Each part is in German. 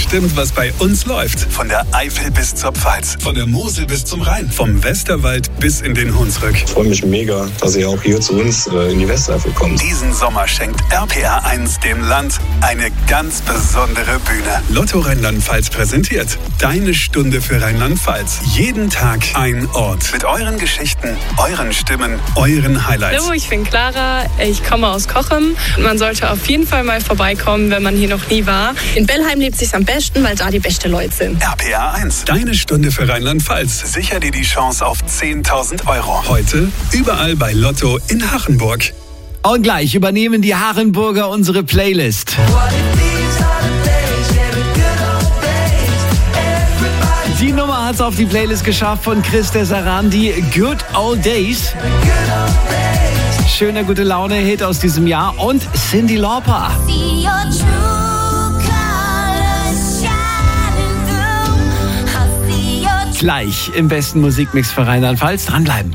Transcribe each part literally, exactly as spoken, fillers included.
bestimmt, was bei uns läuft. Von der Eifel bis zur Pfalz, von der Mosel bis zum Rhein, vom Westerwald bis in den Hunsrück. Ich freue mich mega, dass ihr auch hier zu uns äh, in die Westeifel kommt. Diesen Sommer schenkt R P R eins dem Land eine ganz besondere Bühne. Lotto Rheinland-Pfalz präsentiert Deine Stunde für Rheinland-Pfalz. Jeden Tag ein Ort. Mit euren Geschichten, euren Stimmen, euren Highlights. Hallo, ich bin Clara, ich komme aus Cochem. Man sollte auf jeden Fall mal vorbeikommen, wenn man hier noch nie war. In Bellheim lebt es sich am besten, weil da die besten Leute sind. R P R eins, Deine Stunde für Rheinland-Pfalz. Sicher dir die Chance auf zehntausend Euro. Heute überall bei Lotto in Hachenburg. Und gleich übernehmen die Hachenburger unsere Playlist. Die Nummer hat es auf die Playlist geschafft von Chris Desaran, die Good Old Days. Schöner gute Laune-Hit aus diesem Jahr und Cyndi Lauper. Gleich im besten Musikmix für Rheinland-Pfalz. Dranbleiben.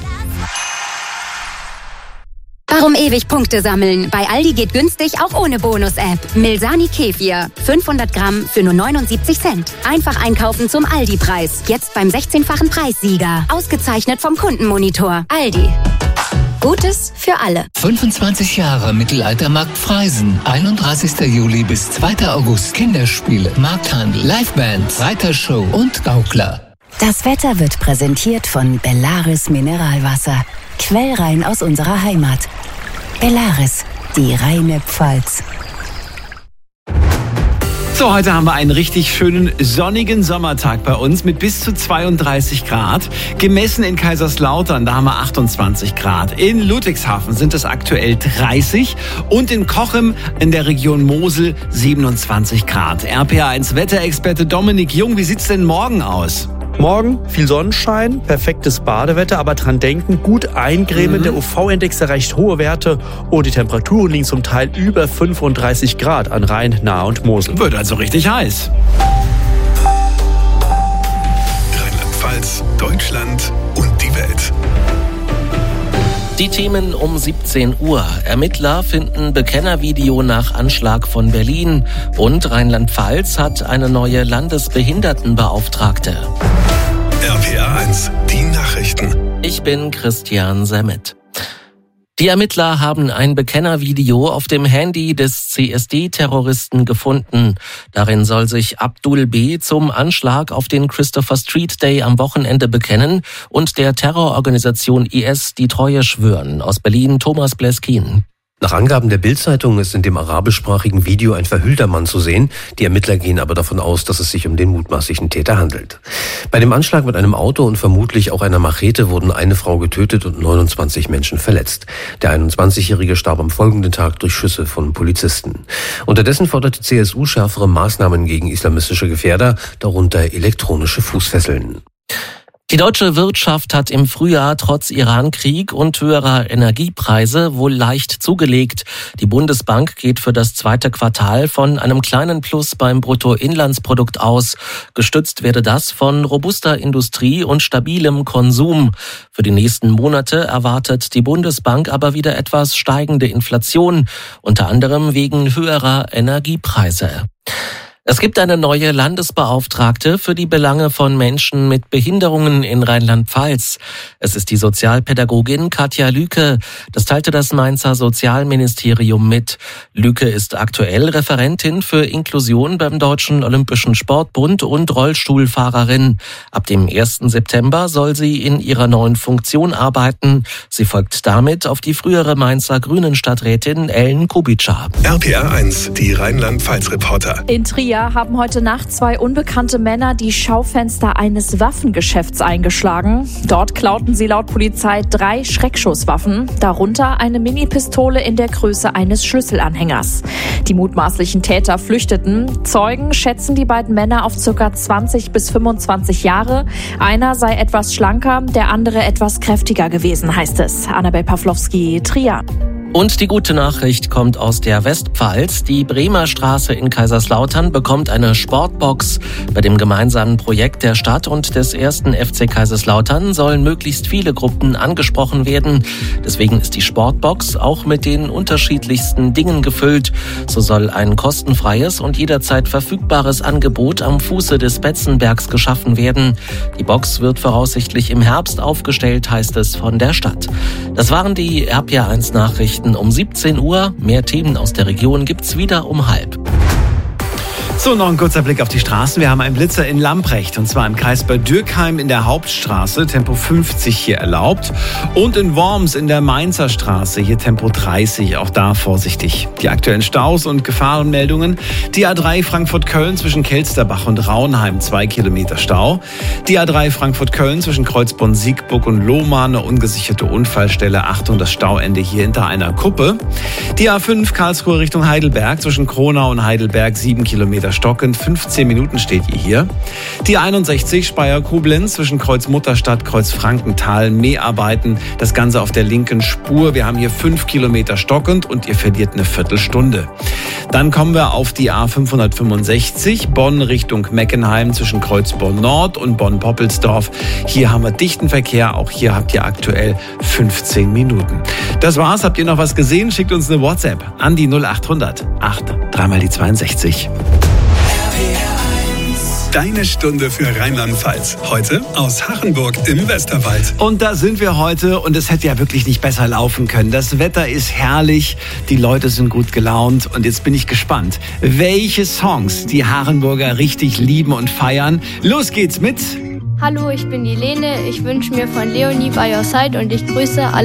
Warum ewig Punkte sammeln? Bei Aldi geht günstig auch ohne Bonus-App. Milsani Kefir. fünfhundert Gramm für nur neunundsiebzig Cent. Einfach einkaufen zum Aldi-Preis. Jetzt beim sechzehnfachen Preissieger. Ausgezeichnet vom Kundenmonitor. Aldi. Gutes für alle. fünfundzwanzig Jahre Mittelaltermarkt Freisen. einunddreißigster Juli bis zweiter August. Kinderspiele, Markthandel, Livebands, Reitershow und Gaukler. Das Wetter wird präsentiert von Bellaris Mineralwasser. Quellrein aus unserer Heimat. Bellaris, die reine Pfalz. So, heute haben wir einen richtig schönen sonnigen Sommertag bei uns mit bis zu zweiunddreißig Grad. Gemessen in Kaiserslautern, da haben wir achtundzwanzig Grad. In Ludwigshafen sind es aktuell dreißig und in Cochem in der Region Mosel siebenundzwanzig Grad. R P R eins Wetterexperte Dominik Jung, wie sieht's denn morgen aus? Morgen viel Sonnenschein, perfektes Badewetter, aber dran denken, gut eincremen. Mhm. Der U V-Index erreicht hohe Werte und die Temperaturen liegen zum Teil über fünfunddreißig Grad an Rhein, Nahe und Mosel. Wird also richtig heiß. Rheinland-Pfalz, Deutschland und die Welt. Die Themen um siebzehn Uhr. Ermittler finden Bekennervideo nach Anschlag von Berlin. Und Rheinland-Pfalz hat eine neue Landesbehindertenbeauftragte. R P R eins, die Nachrichten. Ich bin Christian Semmet. Die Ermittler haben ein Bekennervideo auf dem Handy des C S D-Terroristen gefunden. Darin soll sich Abdul B. zum Anschlag auf den Christopher Street Day am Wochenende bekennen und der Terrororganisation I S die Treue schwören. Aus Berlin Thomas Bleskin. Nach Angaben der Bild-Zeitung ist in dem arabischsprachigen Video ein verhüllter Mann zu sehen. Die Ermittler gehen aber davon aus, dass es sich um den mutmaßlichen Täter handelt. Bei dem Anschlag mit einem Auto und vermutlich auch einer Machete wurden eine Frau getötet und neunundzwanzig Menschen verletzt. Der einundzwanzigjährige starb am folgenden Tag durch Schüsse von Polizisten. Unterdessen fordert die C S U schärfere Maßnahmen gegen islamistische Gefährder, darunter elektronische Fußfesseln. Die deutsche Wirtschaft hat im Frühjahr trotz Iran-Krieg und höherer Energiepreise wohl leicht zugelegt. Die Bundesbank geht für das zweite Quartal von einem kleinen Plus beim Bruttoinlandsprodukt aus. Gestützt werde das von robuster Industrie und stabilem Konsum. Für die nächsten Monate erwartet die Bundesbank aber wieder etwas steigende Inflation, unter anderem wegen höherer Energiepreise. Es gibt eine neue Landesbeauftragte für die Belange von Menschen mit Behinderungen in Rheinland-Pfalz. Es ist die Sozialpädagogin Katja Lüke. Das teilte das Mainzer Sozialministerium mit. Lüke ist aktuell Referentin für Inklusion beim Deutschen Olympischen Sportbund und Rollstuhlfahrerin. Ab dem ersten September soll sie in ihrer neuen Funktion arbeiten. Sie folgt damit auf die frühere Mainzer Grünen-Stadträtin Ellen Kubica. R P R eins, die Rheinland-Pfalz-Reporter. In Trier haben heute Nacht zwei unbekannte Männer die Schaufenster eines Waffengeschäfts eingeschlagen. Dort klauten sie laut Polizei drei Schreckschusswaffen, darunter eine Minipistole in der Größe eines Schlüsselanhängers. Die mutmaßlichen Täter flüchteten. Zeugen schätzen die beiden Männer auf ca. zwanzig bis fünfundzwanzig Jahre. Einer sei etwas schlanker, der andere etwas kräftiger gewesen, heißt es. Annabel Pawlowski, Trier. Und die gute Nachricht kommt aus der Westpfalz. Die Bremer Straße in Kaiserslautern bekommt eine Sportbox. Bei dem gemeinsamen Projekt der Stadt und des ersten F C Kaiserslautern sollen möglichst viele Gruppen angesprochen werden. Deswegen ist die Sportbox auch mit den unterschiedlichsten Dingen gefüllt. So soll ein kostenfreies und jederzeit verfügbares Angebot am Fuße des Betzenbergs geschaffen werden. Die Box wird voraussichtlich im Herbst aufgestellt, heißt es von der Stadt. Das waren die R P R eins Nachrichten um siebzehn Uhr. Mehr Themen aus der Region gibt's wieder um halb. So, noch ein kurzer Blick auf die Straßen. Wir haben einen Blitzer in Lamprecht, und zwar im Kreis Bad Dürkheim in der Hauptstraße, Tempo fünfzig hier erlaubt. Und in Worms in der Mainzer Straße, hier Tempo dreißig, auch da vorsichtig. Die aktuellen Staus und Gefahrenmeldungen: die A drei Frankfurt-Köln zwischen Kelsterbach und Raunheim, zwei Kilometer Stau. Die A drei Frankfurt-Köln zwischen Kreuzborn-Siegburg und Lohmar, eine ungesicherte Unfallstelle. Achtung, das Stauende hier hinter einer Kuppe. Die A fünf Karlsruhe Richtung Heidelberg zwischen Kronau und Heidelberg, sieben Kilometer stockend, fünfzehn Minuten steht ihr hier. Die einundsechzig Speyer-Koblenz zwischen Kreuz-Mutterstadt, Kreuz-Frankenthal, Mäharbeiten, das Ganze auf der linken Spur. Wir haben hier fünf Kilometer stockend und ihr verliert eine Viertelstunde. Dann kommen wir auf die A fünfhundertfünfundsechzig, Bonn Richtung Meckenheim zwischen Kreuzborn Nord und Bonn-Poppelsdorf. Hier haben wir dichten Verkehr, auch hier habt ihr aktuell fünfzehn Minuten. Das war's, habt ihr noch was gesehen? Schickt uns eine WhatsApp an die null achthundert acht dreimal die zweiundsechzig. Deine Stunde für Rheinland-Pfalz. Heute aus Hachenburg im Westerwald. Und da sind wir heute, und es hätte ja wirklich nicht besser laufen können. Das Wetter ist herrlich, die Leute sind gut gelaunt, und jetzt bin ich gespannt, welche Songs die Hachenburger richtig lieben und feiern. Los geht's mit... Hallo, ich bin die Lene. Ich wünsche mir von Leonie By Your Side und ich grüße alle